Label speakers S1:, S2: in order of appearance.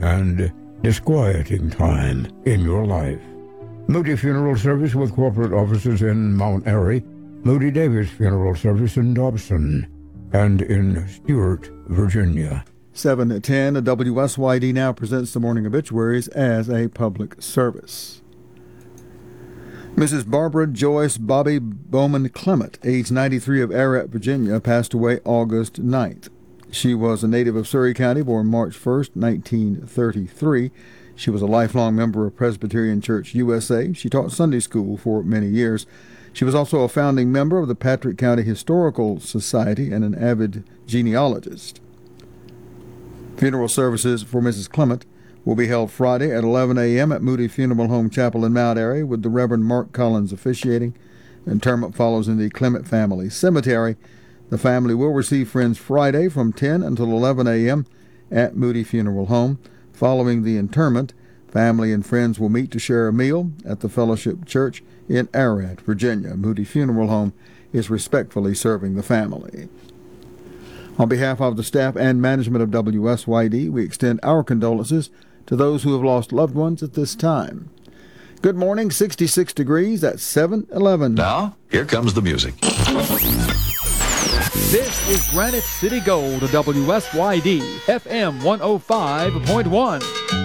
S1: and disquieting time in your life. Moody Funeral Service with corporate offices in Mount Airy, Moody Davis Funeral Service in Dobson, and in Stuart, Virginia.
S2: 7:10, WSYD now presents the morning obituaries as a public service. Mrs. Barbara Joyce Bobby Bowman Clement, age 93, of Ararat, Virginia, passed away August 9th. She was a native of Surry County, born March 1st, 1933. She was a lifelong member of Presbyterian Church USA. She taught Sunday school for many years. She was also a founding member of the Patrick County Historical Society and an avid genealogist. Funeral services for Mrs. Clement will be held Friday at 11 a.m. at Moody Funeral Home Chapel in Mount Airy, with the Reverend Mark Collins officiating. Interment follows in the Clement Family Cemetery. The family will receive friends Friday from 10 until 11 a.m. at Moody Funeral Home. Following the interment, family and friends will meet to share a meal at the Fellowship Church in Ararat, Virginia. Moody Funeral Home is respectfully serving the family. On behalf of the staff and management of WSYD, we extend our condolences to those who have lost loved ones at this time. Good morning, 66 degrees at 7:11.
S3: Now, here comes the music.
S4: This is Granite City Gold, WSYD, FM 105.1.